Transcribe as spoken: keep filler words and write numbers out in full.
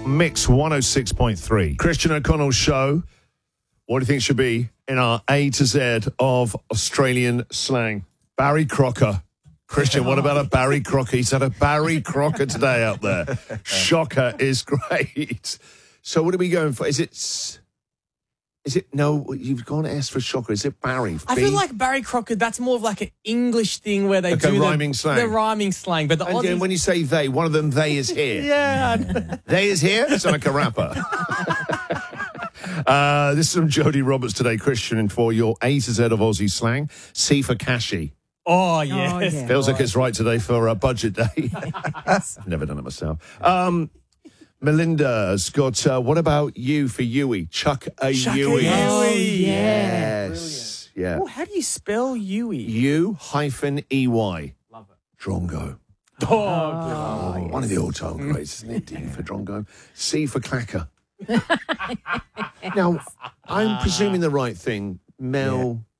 Mix one oh six point three. Christian O'Connell's show. What do you think should be in our A to Z of Australian slang? Barry Crocker. Christian, what about a Barry Crocker? He's had a Barry Crocker today up there. Shocker is great. So what are we going for? Is it... Is it... No, you've gone S for shocker. Is it Barry? I B? feel like Barry Crocker, that's more of like an English thing where they Like do a rhyming the, slang. the rhyming slang. But the And Aussies, then when you say they, one of them, they is here. yeah. They is here? It's like a rapper. uh, this is from Jodie Roberts today, Christian, and for your A to Z of Aussie slang, C for cashy. Oh, yes. Oh, yeah. Feels like it's right today for a budget day. I've never done it myself. Um, Melinda's got, uh, what about you for Yui? Chuck a Chuck a Yui. Yui. Oh, yeah. Yes. Yeah. Oh, how do you spell Yui? U hyphen E Y. Love it. Drongo. Oh, Oh, one of the all-time greats, isn't it? D for Drongo. C for clacker. Now, I'm presuming the right thing. Mel